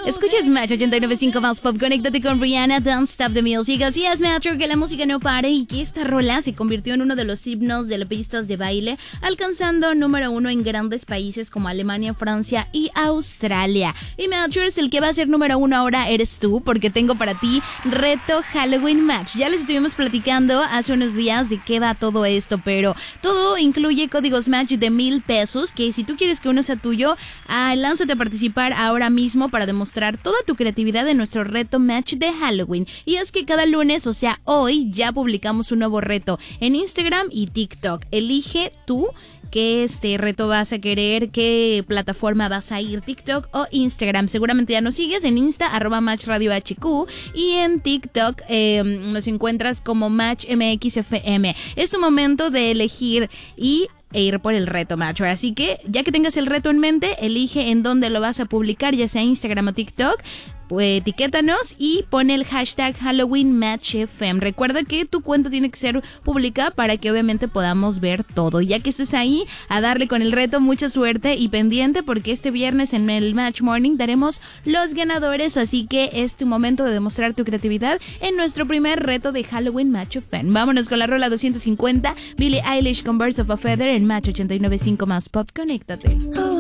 Escuchas Match 89.5 más pop. Conéctate con Rihanna, Don't Stop the Music. Así es, Match, que la música no pare y que esta rola se convirtió en uno de los himnos de las pistas de baile, alcanzando número 1 en grandes países como Alemania, Francia y Australia. Y Match, el que va a ser número 1 ahora eres tú, porque tengo para ti reto Halloween Match. Ya les estuvimos platicando hace unos días de qué va todo esto, pero todo incluye códigos Match de $1,000, que si tú quieres que uno sea tuyo, lánzate a participar ahora mismo para demostrar toda tu creatividad en nuestro reto Match de Halloween. Y es que cada lunes, o sea hoy, ya publicamos un nuevo reto en Instagram y TikTok. Elige tú qué reto vas a querer, qué plataforma vas a ir, TikTok o Instagram. Seguramente ya nos sigues en Insta, @MatchRadioHQ, y en TikTok nos encuentras como MatchMXFM. Es tu momento de elegir e ir por el reto, Match. Así que, ya que tengas el reto en mente, elige en dónde lo vas a publicar, ya sea Instagram o TikTok. Pues etiquétanos y pon el hashtag HalloweenMatchFM. Recuerda que tu cuenta tiene que ser pública para que obviamente podamos ver todo. Ya que estés ahí, a darle con el reto, mucha suerte y pendiente, porque este viernes en el Match Morning daremos los ganadores. Así que es tu momento de demostrar tu creatividad en nuestro primer reto de Halloween MatchFM. Vámonos con la rola 250, Billie Eilish con Birds of a Feather en Match 89.5 más pop. Conéctate.